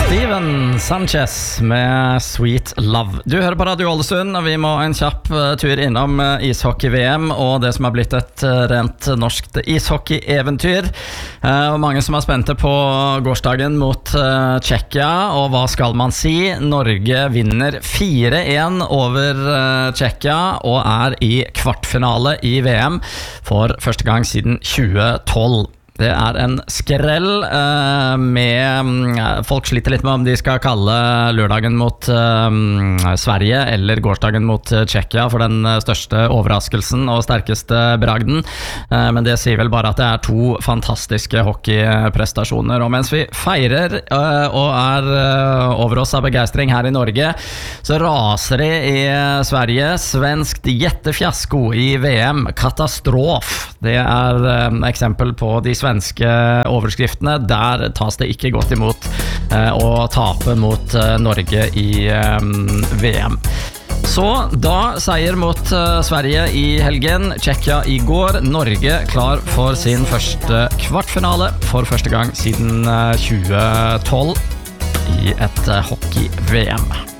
Steven Sanchez med Sweet Love. Du hører på Radio Ålesund, og vi må en kjapp tur innom ishockey-VM og det som har blitt et rent norsk ishockey-eventyr. Og mange som er spente på gårsdagen mot Tsjekkia, og hva skal man si? Norge vinner 4-1 over Tsjekkia og er i kvartfinale i VM for første gang siden 2012. Det er en skrell med folk sliter litt med om de skal kalle lørdagen mot Sverige eller gårsdagen mot Tsjekkia for den største overraskelsen og sterkeste bragden, men det sier vel bare at det er to fantastiske hockeyprestasjoner. Og mens vi feirer og er over oss av begeistring her i Norge, så raser det i Sverige. Svensk jättefiasko i VM, katastrof. Det er eksempel på de svenske overskriftene. Der tas det ikke godt imot å tape mot Norge i VM. Så da seier mot Sverige i helgen, Tsjekkia i går. Norge klar for sin første kvartfinale for første gang siden 2012 i et hockey-VM.